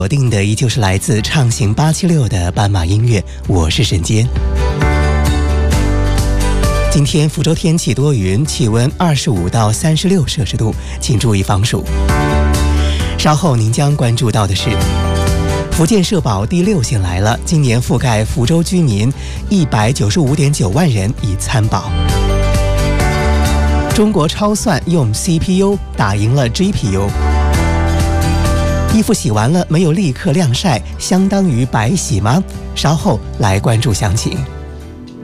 锁定的依旧是来自畅行876的斑马音乐，我是沈坚。今天福州天气多云，气温25到36摄氏度，请注意防暑。稍后您将关注到的是，福建社保第6险来了，今年覆盖福州居民195.9万人已参保。中国超算用 CPU 打赢了 GPU。衣服洗完了没有立刻晾晒，相当于白洗吗？稍后来关注详情。